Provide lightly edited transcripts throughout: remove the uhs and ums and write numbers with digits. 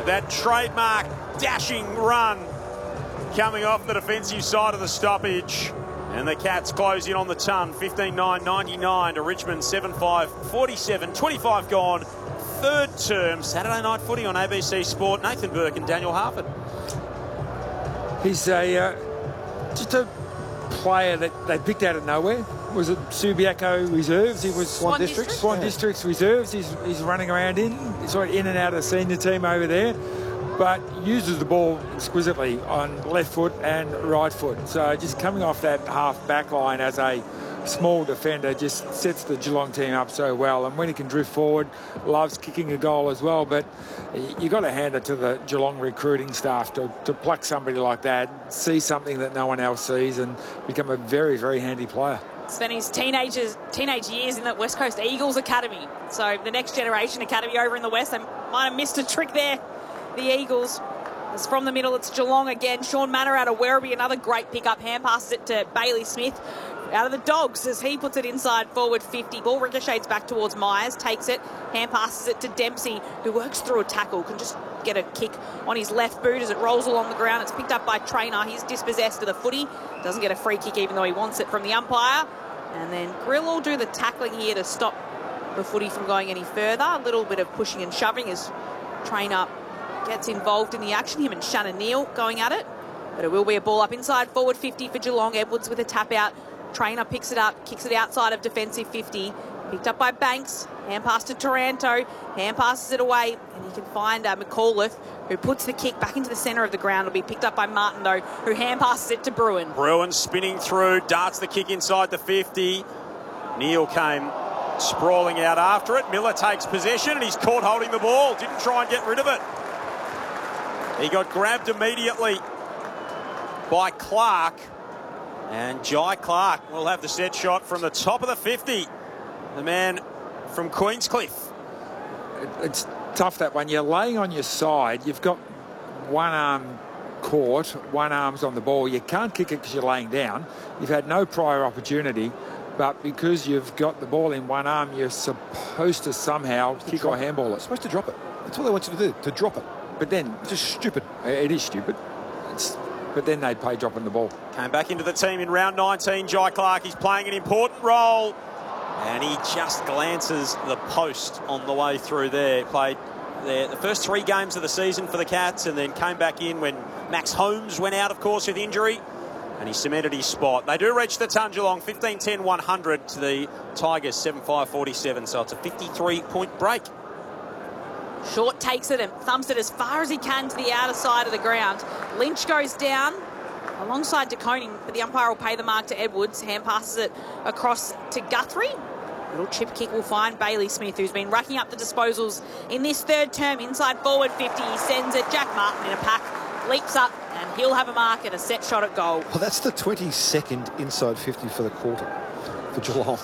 That trademark dashing run coming off the defensive side of the stoppage. And the Cats close in on the ton, 15-9-99 to Richmond, 7-5-47, 25 gone, third term. Saturday night footy on ABC Sport. Nathan Burke and Daniel Harford. He's just a player that they picked out of nowhere. Was it Subiaco reserves? He was Swan District? Swan District's reserves. He's running around sort of in and out of the senior team over there, but uses the ball exquisitely on left foot and right foot. So just coming off that half back line as a small defender just sets the Geelong team up so well. And when he can drift forward, loves kicking a goal as well. But you've got to hand it to the Geelong recruiting staff to pluck somebody like that, see something that no one else sees, and become a very, very handy player. Spent his teenage years in the West Coast Eagles Academy. So the next generation academy over in the West. They might have missed a trick there. The Eagles. It's from the middle. It's Geelong again. Sean Manor out of Werribee. Another great pickup. Hand passes it to Bailey Smith. Out of the Dogs as he puts it inside forward 50. Ball ricochets back towards Myers. Takes it. Hand passes it to Dempsey, who works through a tackle. Can just get a kick on his left boot as it rolls along the ground. It's picked up by Traynor. He's dispossessed of the footy. Doesn't get a free kick even though he wants it from the umpire. And then Grill will do the tackling here to stop the footy from going any further. A little bit of pushing and shoving as Traynor gets involved in the action. Him and Shannon Neal going at it. But it will be a ball up inside forward 50 for Geelong. Edwards with a tap out. Traynor picks it up, kicks it outside of defensive 50. Picked up by Banks. Hand pass to Taranto. Hand passes it away. And you can find McAuliffe, who puts the kick back into the centre of the ground. It'll be picked up by Martin, though, who hand passes it to Bruin. Bruin spinning through, darts the kick inside the 50. Neal came sprawling out after it. Miller takes possession and he's caught holding the ball. Didn't try and get rid of it. He got grabbed immediately by Clark. And Jai Clark will have the set shot from the top of the 50. The man from Queenscliff. It's tough, that one. You're laying on your side. You've got one arm caught, one arm's on the ball. You can't kick it because you're laying down. You've had no prior opportunity. But because you've got the ball in one arm, you're supposed to somehow kick or handball it. You're supposed to drop it. That's all they want you to do, to drop it. But then... It's just stupid. It is stupid. But then they pay dropping the ball. Came back into the team in round 19, Jai Clark. He's playing an important role. And he just glances the post on the way through there. Played the first 3 games of the season for the Cats and then came back in when Max Holmes went out, of course, with injury. And he cemented his spot. They do reach the ton, Geelong, 15-10-100 to the Tigers, 7-5-47. So it's a 53-point break. Short takes it and thumps it as far as he can to the outer side of the ground. Lynch goes down alongside De Koning, but the umpire will pay the mark to Edwards. Hand passes it across to Guthrie. Little chip kick will find Bailey Smith, who's been racking up the disposals in this third term. Inside forward 50, he sends it. Jack Martin in a pack, leaps up, and he'll have a mark and a set shot at goal. Well, that's the 22nd inside 50 for the quarter for Geelong.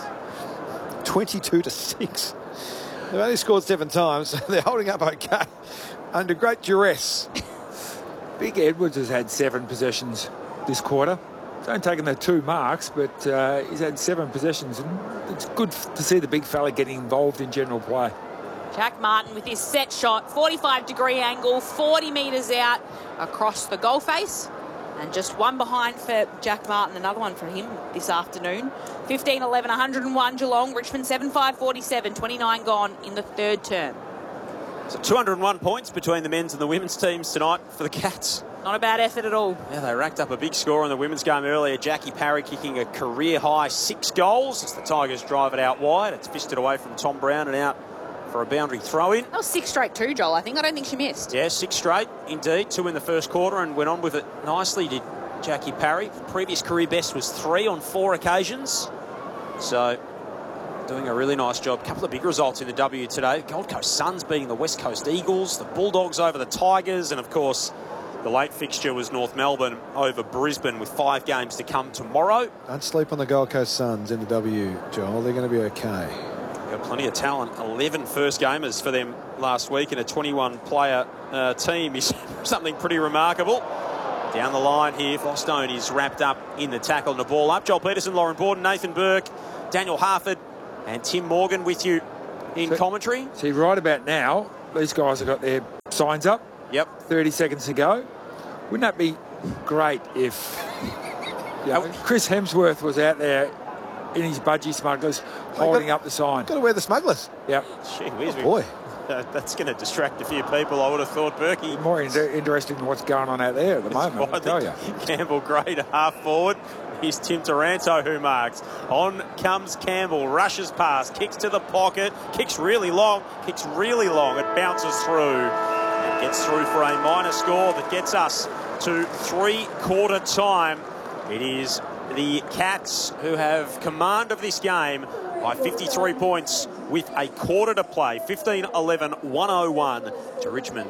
22-6. They've only scored 7 times. So they're holding up okay under great duress. Big Edwards has had 7 possessions this quarter. He's only taken the 2 marks, but he's had 7 possessions. And it's good to see the big fella getting involved in general play. Jack Martin with his set shot, 45-degree angle, 40 metres out across the goal face. And just one behind for Jack Martin, another one for him this afternoon. 15-11, 101 Geelong. Richmond 7-5-47, 29 gone in the third term. So 201 points between the men's and the women's teams tonight for the Cats. Not a bad effort at all. Yeah, they racked up a big score in the women's game earlier. Jackie Parry kicking a career-high 6 goals as the Tigers drive it out wide. It's fisted away from Tom Brown and out for a boundary throw-in. That was 6 straight too, Joel. I don't think she missed. Yeah, 6 straight, indeed. 2 in the first quarter and went on with it nicely, did Jackie Parry. Previous career best was 3 on 4 occasions. So, doing a really nice job. A couple of big results in the W today. Gold Coast Suns beating the West Coast Eagles, the Bulldogs over the Tigers, and of course, the late fixture was North Melbourne over Brisbane with 5 games to come tomorrow. Don't sleep on the Gold Coast Suns in the W, Joel. They're going to be okay. Got plenty of talent. 11 first gamers for them last week in a 21-player team is something pretty remarkable. Down the line here, Fostone is wrapped up in the tackle and the ball up. Joel Peterson, Lauren Borden, Nathan Burke, Daniel Harford and Tim Morgan with you in commentary. See, right about now, these guys have got their signs up. Yep. 30 seconds to go. Wouldn't that be great if Chris Hemsworth was out there in his budgie smugglers holding up the sign? Got to wear the smugglers. Yep. Gee whiz, Boy. That's going to distract a few people, I would have thought, Berkey. More interesting than what's going on out there at the moment, I tell you. Campbell Gray to half forward. Here's Tim Taranto who marks. On comes Campbell, rushes past, kicks to the pocket, kicks really long. It bounces through and gets through for a minor score that gets us to three-quarter time. It is the Cats who have command of this game by 53 points with a quarter to play. 15-11, 101 to Richmond,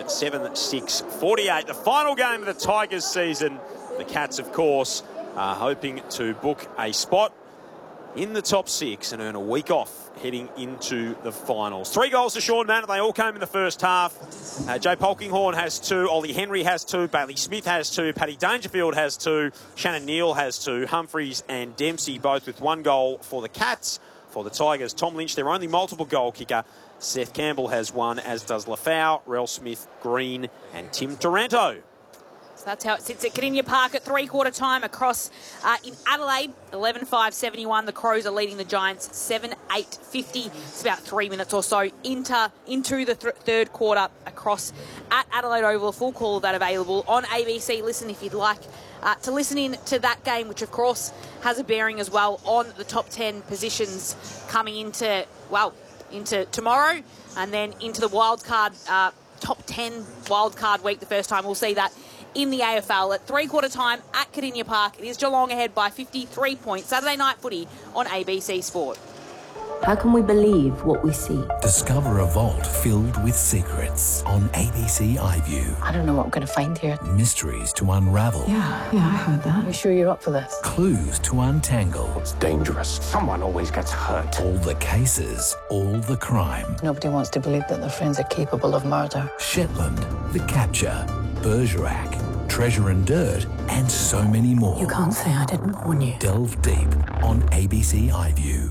7-6-48. The final game of the Tigers season. The Cats, of course, are hoping to book a spot in the top six and earn a week off heading into the finals. 3 goals to Sean Mannett. They all came in the first half. Jay Polkinghorne has 2. Ollie Henry has 2. Bailey Smith has 2. Paddy Dangerfield has 2. Shannon Neal has 2. Humphreys and Dempsey both with 1 goal for the Cats. For the Tigers, Tom Lynch, their only multiple goal kicker. Seth Campbell has 1, as does Lafau, Rel Smith, Green and Tim Taranto. So that's how it sits at Kardinia Park at three-quarter time across in Adelaide. 11-5-71. The Crows are leading the Giants 7-8-50. It's about 3 minutes or so into the third quarter across at Adelaide Oval. A full call of that available on ABC. Listen if you'd like to listen in to that game, which of course has a bearing as well on the top 10 positions coming into tomorrow and then into the top 10 wildcard week. The first time we'll see that in the AFL at three-quarter time at Kardinia Park. It is Geelong ahead by 53 points. Saturday night footy on ABC Sport. How can we believe what we see? Discover a vault filled with secrets on ABC iView. I don't know what we're going to find here. Mysteries to unravel. Yeah, I heard that. You sure you're up for this? Clues to untangle. It's dangerous. Someone always gets hurt. All the cases, all the crime. Nobody wants to believe that their friends are capable of murder. Shetland, The Capture, Bergerac, Treasure and Dirt, and so many more. You can't say I didn't warn you. Delve deep on ABC iView.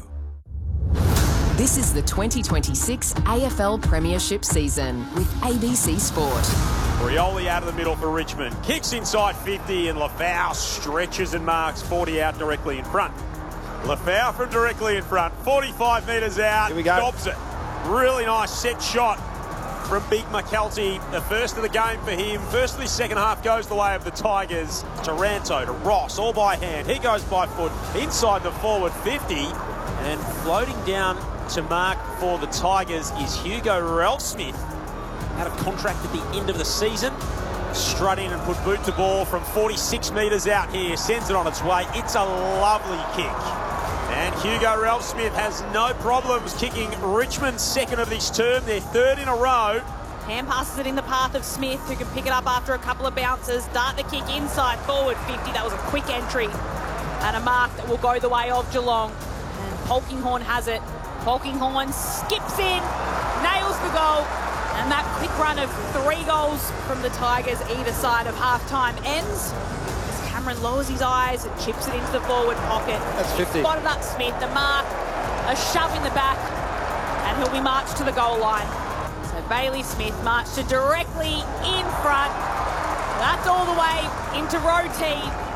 This is the 2026 AFL Premiership season with ABC Sport. Rioli out of the middle for Richmond. Kicks inside 50 and Lafau stretches and marks 40 out directly in front. Lafau from directly in front. 45 metres out. Here we go. Stops it. Really nice set shot from Big McKelty. The first of the game for him. First of the second half goes the way of the Tigers. Taranto to Ross, all by hand. He goes by foot inside the forward 50. And floating down to mark for the Tigers is Hugo Ralphsmith, out of contract at the end of the season. Strut in and put boot to ball from 46 metres out here. Sends it on its way. It's a lovely kick. And Hugo Ralphsmith has no problems kicking Richmond's second of this term. Their third in a row. Hand passes it in the path of Smith, who can pick it up after a couple of bounces. Dart the kick inside forward 50. That was a quick entry and a mark that will go the way of Geelong. And Polkinghorne has it. Polkinghorne skips in, nails the goal, and that quick run of 3 goals from the Tigers either side of half-time ends. As Cameron lowers his eyes and chips it into the forward pocket. That's 50. Spotted up Smith, the mark, a shove in the back, and he'll be marched to the goal line. So Bailey Smith marched to directly in front. That's all the way into row T.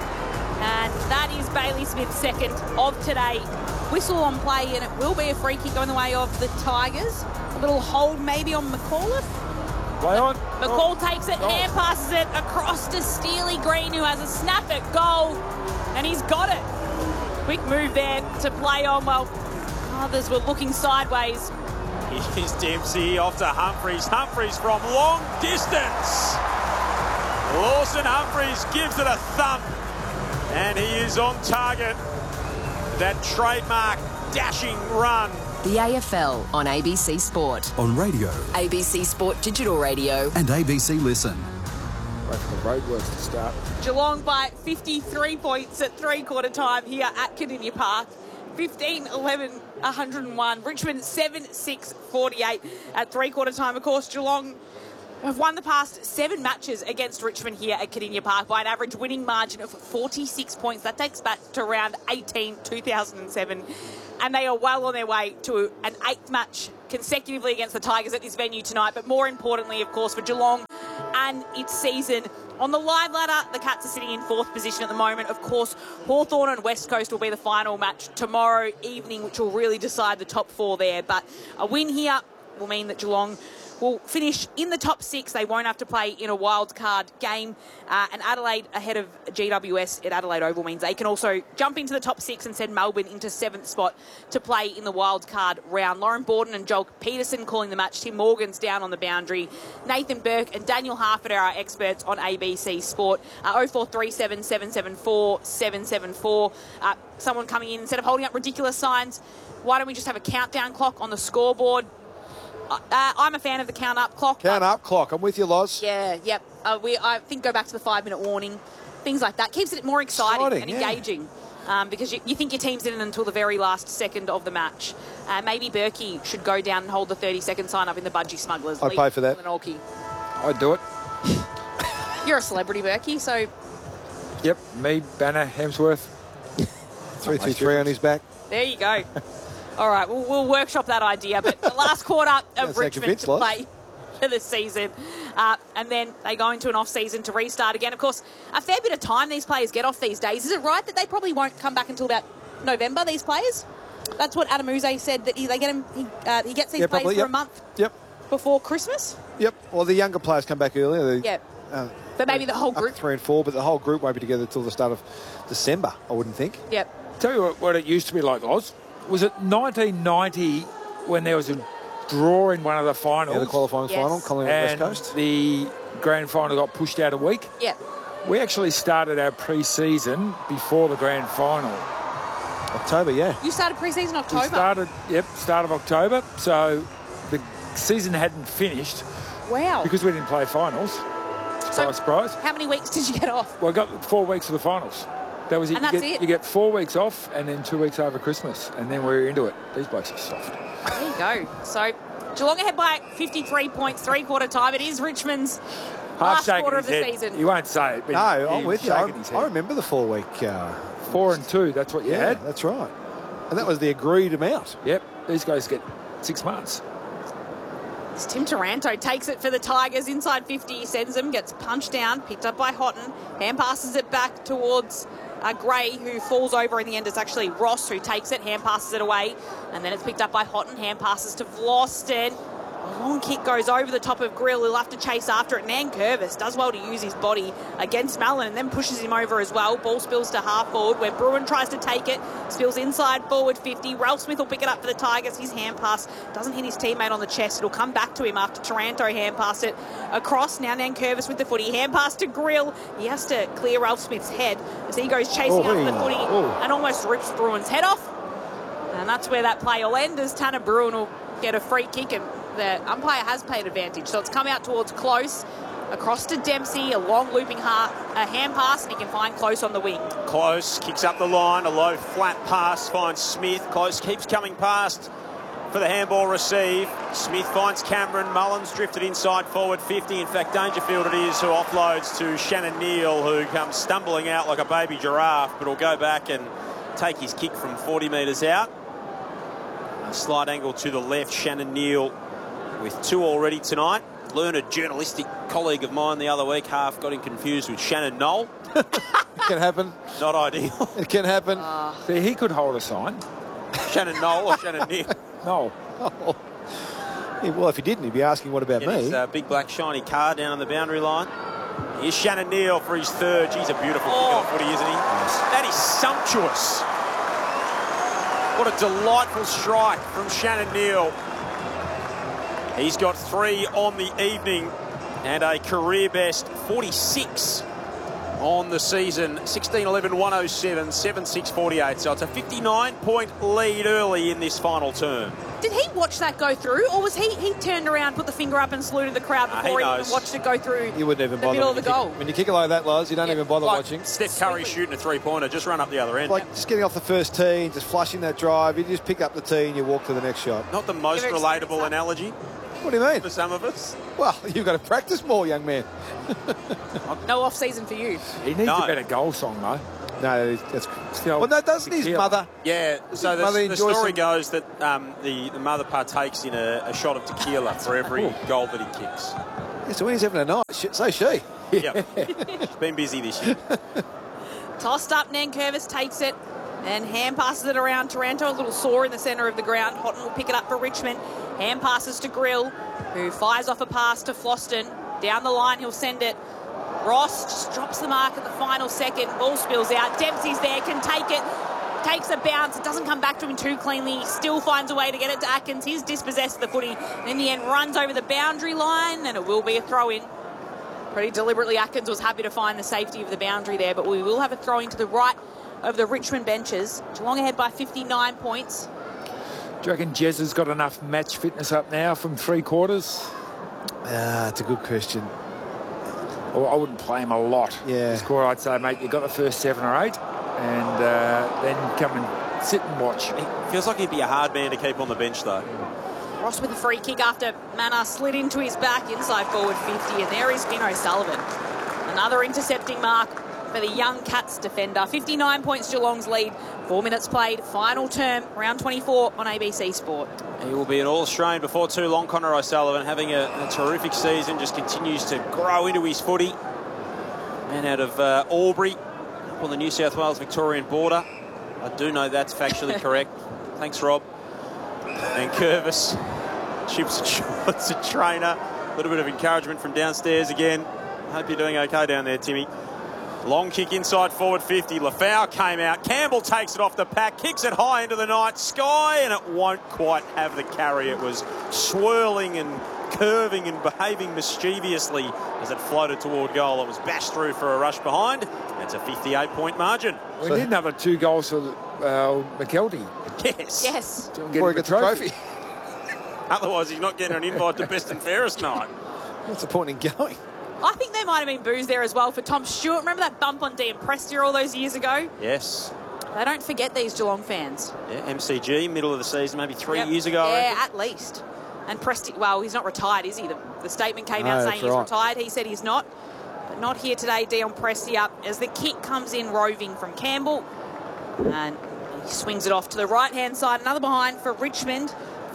And that is Bailey Smith's second of today. Whistle on play, and it will be a free kick going the way of the Tigers. A little hold maybe on McAuliffe. Play on. McCall takes it, hand passes it across to Steely Green, who has a snap at goal, and he's got it. Quick move there to play on while others were looking sideways. Here's Dempsey off to Humphreys. Humphreys from long distance. Lawson Humphreys gives it a thump, and he is on target. That trademark dashing run. The AFL on ABC Sport. On radio. ABC Sport Digital Radio. And ABC Listen. Wait for the roadworks to start. Geelong by 53 points at three-quarter time here at Kardinia Park. 15-11, 101. Richmond 7-6-48 at three-quarter time. Of course, Geelong have won the past 7 matches against Richmond here at Kardinia Park by an average winning margin of 46 points. That takes back to round 18, 2007. And they are well on their way to an 8th match consecutively against the Tigers at this venue tonight. But more importantly, of course, for Geelong, and its season. On the live ladder, the Cats are sitting in 4th position at the moment. Of course, Hawthorn and West Coast will be the final match tomorrow evening, which will really decide the top 4 there. But a win here will mean that Geelong will finish in the top 6. They won't have to play in a wild card game. And Adelaide ahead of GWS at Adelaide Oval means they can also jump into the top 6 and send Melbourne into 7th spot to play in the wild card round. Lauren Borden and Joel Peterson calling the match. Tim Morgan's down on the boundary. Nathan Burke and Daniel Harford are our experts on ABC Sport. 0437 774 774. Someone coming in, instead of holding up ridiculous signs, why don't we just have a countdown clock on the scoreboard? I'm a fan of the count-up clock. Count-up clock. I'm with you, Loz. Yeah, yep. I think go back to the 5-minute warning. Things like that. Keeps it more exciting and engaging because you think your team's in it until the very last second of the match. Maybe Berkey should go down and hold the 30-second sign up in the Budgie Smugglers. I'd pay for that. I'd do it. You're a celebrity, Berkey, so... Yep, me, Banner, Hemsworth. 333 on his back. There you go. All right, we'll workshop that idea. But the last quarter of Richmond to play for the season. And then they go into an off-season to restart again. Of course, a fair bit of time these players get off these days. Is it right that they probably won't come back until about November, these players? That's what Adam Uze said, that he gets these players for a month before Christmas? Yep. Well, the younger players come back earlier. But maybe the whole group. 3 and 4, but the whole group won't be together until the start of December, I wouldn't think. Yep. Tell you what it used to be like, Oz. Was it 1990 when there was a draw in one of the finals? Yeah, the qualifying final, Collingwood West Coast. The grand final got pushed out a week? Yeah. We actually started our pre-season before the grand final. October, yeah. You started pre-season October? We started, start of October. So the season hadn't finished. Wow. Because we didn't play finals. Surprise. How many weeks did you get off? Well, I got 4 weeks of the finals. That was it. And that's it? You get 4 weeks off and then 2 weeks over Christmas. And then we're into it. These blokes are soft. There you go. So Geelong ahead by 53 points, 3-quarter time. It is Richmond's last quarter of the season. You won't say it. But no, I'm with you. I remember the 4 week. 4 and 2, that's what you had. That's right. And that was the agreed amount. Yep. These guys get 6 months. It's Tim Taranto takes it for the Tigers. Inside 50, sends them, gets punched down, picked up by Houghton. Hand passes it back towards Gray, who falls over in the end. It's actually Ross who takes it, hand passes it away, and then it's picked up by Houghton, hand passes to Vlosten. A long kick goes over the top of Grill. He'll have to chase after it. Nankervis does well to use his body against Mallon and then pushes him over as well. Ball spills to half forward where Bruin tries to take it. Spills inside forward 50. Ralph Smith will pick it up for the Tigers. His hand pass doesn't hit his teammate on the chest. It'll come back to him after Taranto hand passed it across. Now Nankervis with the footy. Hand pass to Grill. He has to clear Ralph Smith's head as he goes chasing after the footy and almost rips Bruin's head off. And that's where that play will end as Tanner Bruin will get a free kick and the umpire has played advantage. So it's come out towards Close, across to Dempsey, a long looping a hand pass, and he can find Close on the wing. Close kicks up the line, a low flat pass, finds Smith. Close keeps coming past for the handball receive. Smith finds Cameron. Mullins drifted inside forward 50. In fact, Dangerfield it is who offloads to Shannon Neal, who comes stumbling out like a baby giraffe, but will go back and take his kick from 40 metres out. A slight angle to the left. Shannon Neal with 2 already tonight. Learned journalistic colleague of mine the other week half got him confused with Shannon Knoll. It can happen. Not ideal. It can happen. See, he could hold a sign. Shannon Knoll or Shannon Neal? No. Oh. Yeah, well, if he didn't, he'd be asking what about me? His big black shiny car down on the boundary line. Here's Shannon Neal for his 3rd. He's a beautiful kick of the footy, isn't he? Yes. That is sumptuous. What a delightful strike from Shannon Neal. He's got 3 on the evening and a career best 46 on the season. 16-11-107, 7-6-48. So it's a 59-point lead early in this final term. Did he watch that go through, or was he turned around, put the finger up and saluted the crowd before he even watched it go through? You wouldn't even the bother middle of the goal. When you kick it like that, Loz, you don't even bother watching. Steph Curry shooting a 3-pointer, just run up the other end. Like just getting off the first tee and just flushing that drive. You just pick up the tee and you walk to the next shot. Not the most relatable analogy. What do you mean? For some of us. Well, you've got to practice more, young man. No off-season for you. He needs a better goal song, though. No, that's still. Well, no, doesn't his mother? Yeah. So the story goes that the mother partakes in a shot of tequila for every goal that he kicks. Yeah, so when he's having a night, so she. Yep. She's been busy this year. Tossed up, Nankervis takes it and hand passes it around. Taranto a little sore in the centre of the ground. Houghton will pick it up for Richmond. Hand passes to Grill, who fires off a pass to Floston. Down the line, he'll send it. Ross just drops the mark at the final second. Ball spills out. Dempsey's there, can take it. Takes a bounce. It doesn't come back to him too cleanly. He still finds a way to get it to Atkins. He's dispossessed the footy. And in the end, runs over the boundary line, and it will be a throw-in. Pretty deliberately, Atkins was happy to find the safety of the boundary there, but we will have a throw-in to the right of the Richmond benches. Geelong ahead by 59 points. Do you reckon Jez has got enough match fitness up now from 3 quarters? It's a good question. Well, I wouldn't play him a lot. Yeah. The score, I'd say, mate, you got the first 7 or 8, and then come and sit and watch. He feels like he'd be a hard man to keep on the bench, though. Ross with a free kick after Mana slid into his back, inside forward 50, and there is Finn O'Sullivan. Another intercepting mark for the young Cats defender. 59 points Geelong's lead. 4 minutes played. Final term, round 24 on ABC Sport. He will be an All-Australian before too long. Connor O'Sullivan having a terrific season, just continues to grow into his footy. Man out of Albury, up on the New South Wales-Victorian border. I do know that's factually correct. Thanks, Rob. And Curvis chips and shorts a trainer. A little bit of encouragement from downstairs again. Hope you're doing okay down there, Timmy. Long kick inside forward 50. Lafau came out. Campbell takes it off the pack, kicks it high into the night sky, and it won't quite have the carry. It was swirling and curving and behaving mischievously as it floated toward goal. It was bashed through for a rush behind. It's a 58-point margin. We need another 2 goals for McKelty. Yes. Yes. Before he gets the trophy. Otherwise, he's not getting an invite to best and fairest night. What's the point in going? I think there might have been booze there as well for Tom Stewart. Remember that bump on Dean Prestia all those years ago? Yes. They don't forget these Geelong fans. Yeah, MCG, middle of the season, maybe 3 years ago. Yeah, at least. And Prestia, well, he's not retired, is he? The statement came out saying he's retired. He said he's not. But not here today, Dion Prestia, as the kick comes in roving from Campbell. And he swings it off to the right-hand side. Another behind for Richmond.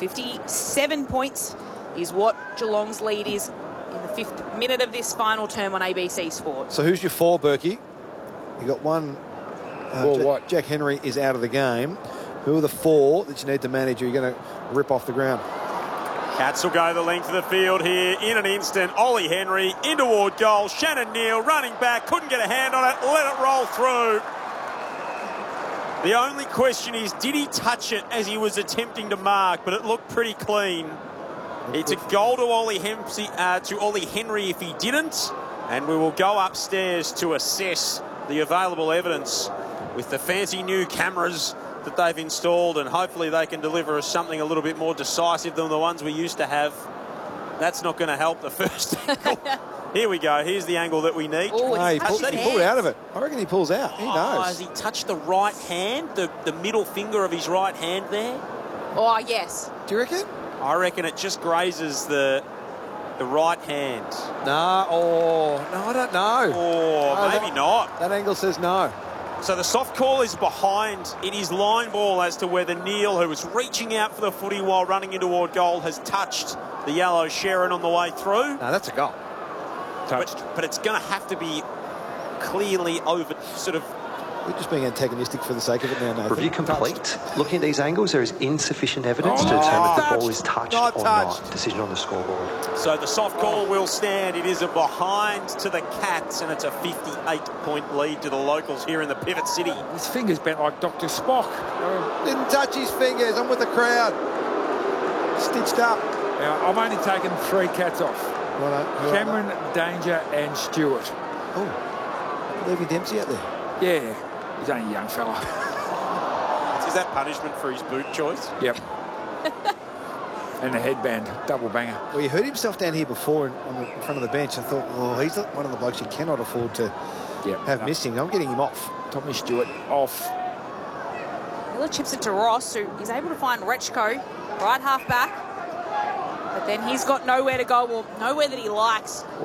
57 points is what Geelong's lead is in the 5th minute of this final term on ABC Sport. So who's your 4, Berkey? You got one. Jack Henry is out of the game. Who are the 4 that you need to manage? Are you going to rip off the ground? Cats will go the length of the field here in an instant. Ollie Henry in toward goal. Shannon Neal running back. Couldn't get a hand on it. Let it roll through. The only question is, did he touch it as he was attempting to mark? But it looked pretty clean. It's a goal to Ollie Henry if he didn't. And we will go upstairs to assess the available evidence with the fancy new cameras that they've installed, and hopefully they can deliver us something a little bit more decisive than the ones we used to have. That's not going to help the first angle. Here we go. Here's the angle that we need. Oh, he pulled out of it. I reckon he pulls out. He knows. Has he touched the right hand, the middle finger of his right hand there? Oh, yes. Do you reckon? I reckon it just grazes the right hand. No, I don't know. Or maybe not. That angle says no. So the soft call is behind. It is line ball as to whether Neal, who was reaching out for the footy while running in toward goal, has touched the yellow Sharon on the way through. No, that's a goal. But it's going to have to be clearly over, sort of. You're just being antagonistic for the sake of it now, Nathan. Review complete. Looking at these angles, there is insufficient evidence to determine if the ball is touched or not. Decision on the scoreboard. So the soft call will stand. It is a behind to the Cats, and it's a 58-point lead to the locals here in the Pivot City. His fingers bent like Dr. Spock. Didn't touch his fingers. I'm with the crowd. Stitched up. Now, I'm only taking 3 Cats off. Cameron, Danger and Stewart. Oh, leaving Dempsey out there. Yeah, he's only a young fella. Is that punishment for his boot choice? Yep. And the headband, double banger. Well, you heard himself down here before in front of the bench. I thought, well, he's one of the blokes you cannot afford to have missing. I'm getting him off. Tommy Stewart off. Miller chips it to Ross, who is able to find Rechko, right half back. But then he's got nowhere to go, well, nowhere that he likes.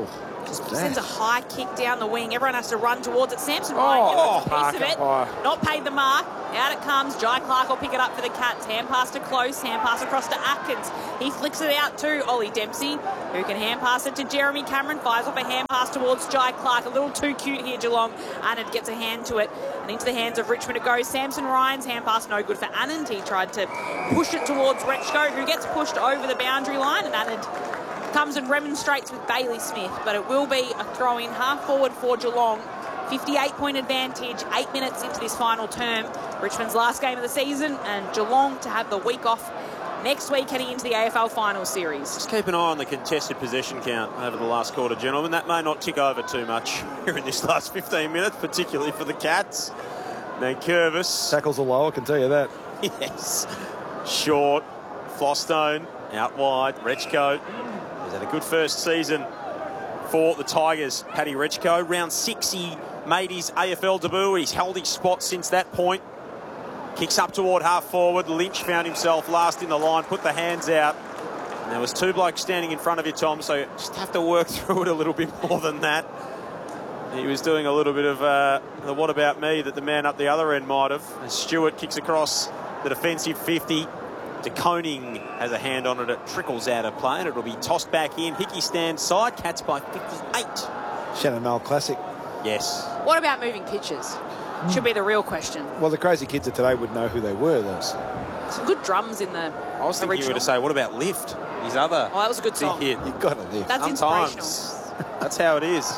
Just sends a high kick down the wing. Everyone has to run towards it. Samson Ryan gets a piece of it. Not paid the mark. Out it comes. Jai Clark will pick it up for the Cats. Hand pass to Close. Hand pass across to Atkins. He flicks it out to Ollie Dempsey, who can hand pass it to Jeremy Cameron. Fires off a hand pass towards Jai Clark. A little too cute here, Geelong. Anand gets a hand to it. And into the hands of Richmond it goes. Samson Ryan's hand pass no good for Anand. He tried to push it towards Retchko, who gets pushed over the boundary line. And Anand comes and remonstrates with Bailey Smith, but it will be a throw-in half forward for Geelong. 58-point advantage, 8 minutes into this final term. Richmond's last game of the season, and Geelong to have the week off next week heading into the AFL Final Series. Just keep an eye on the contested possession count over the last quarter, gentlemen. That may not tick over too much here in this last 15 minutes, particularly for the Cats. Nankervis. Tackles are low, I can tell you that. Yes. Short. Flostone out wide. Retchko. He's had a good first season for the Tigers. Paddy Retchko. Round 6, he made his AFL debut. He's held his spot since that point. Kicks up toward half forward. Lynch found himself last in the line, put the hands out. And there was two blokes standing in front of you, Tom, so you just have to work through it a little bit more than that. He was doing a little bit of the what about me that the man up the other end might have. As Stewart kicks across the defensive 50. De Koning has a hand on it. It trickles out of play and it'll be tossed back in. Hickey stands side. Cats by 58. Shannon Noel classic. Yes. What about moving pitches? Should be the real question. Well, the crazy kids of today would know who they were, those. Some good drums in the I was thinking you were to say, what about Lift? His other that was a good song. hit. You've got to lift. That's Sometimes. inspirational. That's how it is.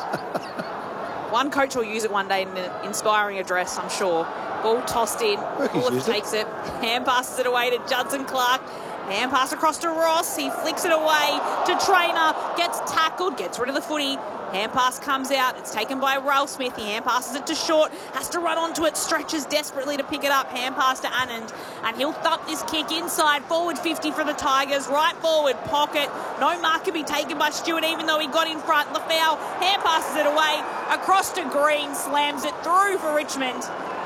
One coach will use it one day in an inspiring address, I'm sure. Ball tossed in. Bullock takes it. Hand passes it away to Judson Clark. Hand pass across to Ross. He flicks it away to Trainer. Gets tackled. Gets rid of the footy. Hand pass comes out. It's taken by Ralph Smith. He hand passes it to Short. Has to run onto it. Stretches desperately to pick it up. Hand pass to Anand. And he'll thump this kick inside. Forward 50 for the Tigers. Right forward pocket. No mark can be taken by Stewart even though he got in front. Lafau hand passes it away. Across to Green. Slams it through for Richmond.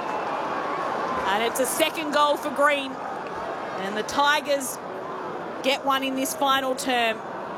And it's a second goal for Green. And the Tigers get one in this final term.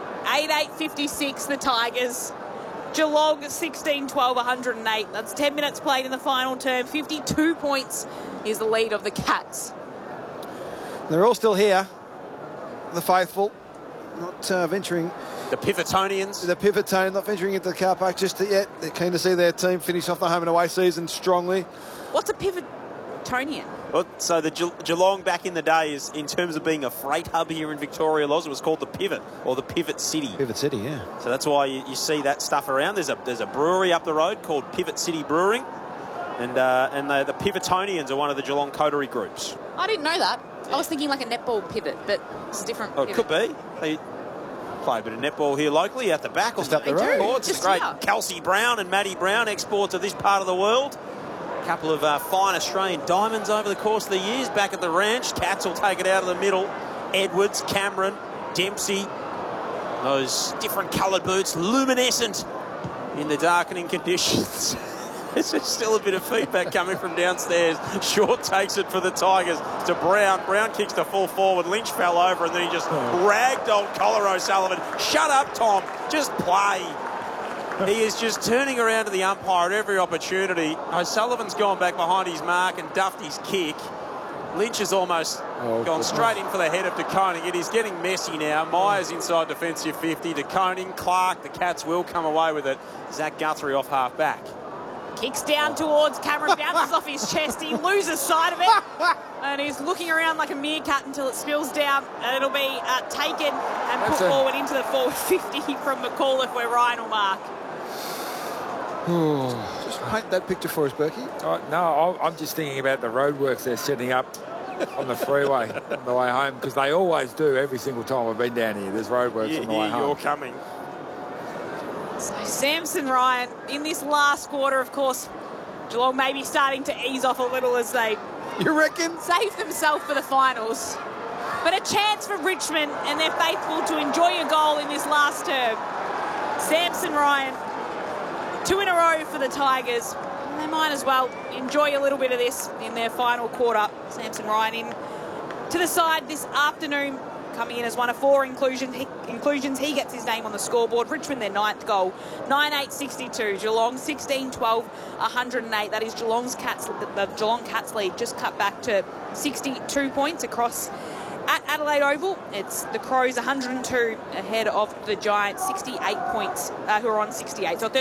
8-8-56 the Tigers. Geelong 16-12, 108. That's 10 minutes played in the final term. 52 points is the lead of the Cats. They're all still here. The faithful, not venturing. The Pivotonians. The Pivotonians not venturing into the car park just yet. They're keen to see their team finish off the home and away season strongly. What's a Pivotonian? Well, so the Geelong back in the day is, in terms of being a freight hub here in Victoria, Loz, it was called the Pivot or the Pivot City. Pivot City, yeah. So that's why you see that stuff around. There's a brewery up the road called Pivot City Brewing, and the Pivotonians are one of the Geelong coterie groups. I didn't know that. I was thinking like a netball pivot, but it's a different pivot. It could be. They play a bit of netball here locally out the back. Just up the road. It's great. Kelsey Brown and Matty Brown, exports of this part of the world. A couple of fine Australian diamonds over the course of the years back at the ranch. Cats will take it out of the middle. Edwards, Cameron, Dempsey. Those different coloured boots, luminescent in the darkening conditions. There's still a bit of feedback coming from downstairs. Short takes it for the Tigers to Brown. Brown kicks to full forward. Lynch fell over and then he just ragdolled Collar O'Sullivan. Shut up, Tom. Just play. He is just turning around to the umpire at every opportunity. O'Sullivan's gone back behind his mark and duffed his kick. Lynch has almost gone straight in for the head of De Koning. It is getting messy now. Myers inside defensive 50. De Koning, Clark. The Cats will come away with it. Zach Guthrie off half back. Kicks down towards Cameron, bounces off his chest. He loses sight of it. And he's looking around like a meerkat until it spills down. And it'll be taken and put forward into the forward 50 from McAuliffe where Ryan will mark. Just paint that picture for us, Berkey. No, I'm just thinking about the roadworks they're setting up on the freeway on the way home, because they always do every single time I've been down here. There's roadworks on the way home. You're coming. So Samson Ryan, in this last quarter, of course, Geelong may be starting to ease off a little as they save themselves for the finals. But a chance for Richmond and their faithful to enjoy a goal in this last term. Samson Ryan, 2 in a row for the Tigers. And they might as well enjoy a little bit of this in their final quarter. Samson Ryan in to the side this afternoon. coming in as one of 4 inclusions. He gets his name on the scoreboard. Richmond, their 9th goal. 9-8-62. Geelong 16-12, 108. That is the Geelong Cats lead just cut back to 62 points across at Adelaide Oval. It's the Crows 102 ahead of the Giants, 68 points, who are on 68. So